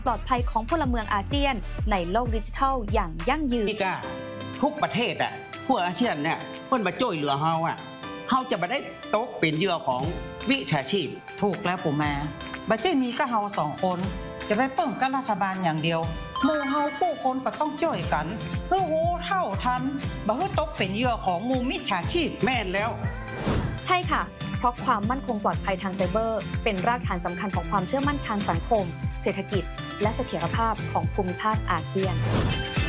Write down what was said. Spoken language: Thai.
ปลอดภัยของพลเมืองอาเซียนในโลกดิจิทัลอย่างยั่งยืนทุกประเทศพวกอาเซียนเนี่ยเพิ่นมาช่วยเหลือเฮาจะไม่ได้ตกเป็นเหยื่อของวิชาชีพถูกแล้วปู่แม่บัจเจมีก็เฮา2 คนจะไปเปิ่งกับรัฐบาลอย่างเดียวหมู่เฮาผู้คนก็ต้องช่วยกันเพื่อรู้เท่าทันบ่ให้ตกเป็นเหยื่อของหมู่มิจฉาชีพแม่นแล้วใช่ค่ะเพราะความมั่นคงปลอดภัยทางไซเบอร์เป็นรากฐานสำคัญของความเชื่อมั่นทางสังคมเศรษฐกิจและเสถียรภาพของภูมิภาคอาเซียน